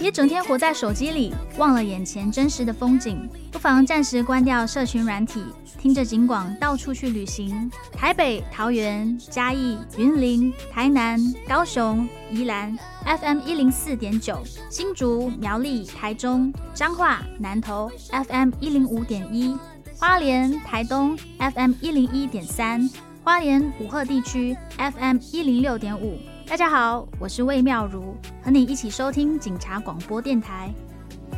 也整天活在手机里，忘了眼前真实的风景，不妨暂时关掉社群软体，听着警广到处去旅行。台北、桃园、嘉义、云林、台南、高雄、宜兰 FM 104.9，新竹、苗栗、台中、彰化、南投 FM 105.1，花莲、台东 FM 101.3，花莲武鹤地区 FM 106.5。大家好，我是魏妙如，和你一起收听警察广播电台。